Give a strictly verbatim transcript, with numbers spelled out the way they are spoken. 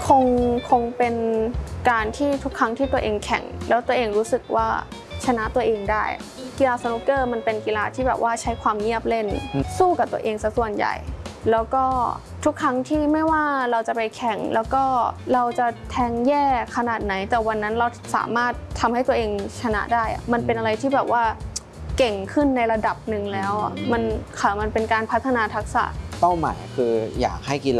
คงคงเป็นการที่ทุกครั้งที่ตัวเองแข่งแล้วตัวเองรู้สึกว่าชนะตัวเองได้กีฬาสนุกเกอร์มันเป็นกีฬาที่แบบว่าใช้ความเงียบเล่นสู้กับตัวเองซะส่วนใหญ่แล้วก็ทุกครั้งที่ไม่ว่าเราจะไปแข่งแล้วก็เราจะแทงแย่ขนาดไหนแต่วันนั้นเราสามารถทำให้ตัวเองชนะได้มันเป็นอะไรที่แบบว่าเก่งขึ้นในระดับหนึ่งแล้วมันค่ะมันเป็นการพัฒนาทักษะเป้าหมายคืออยากให้กีฬา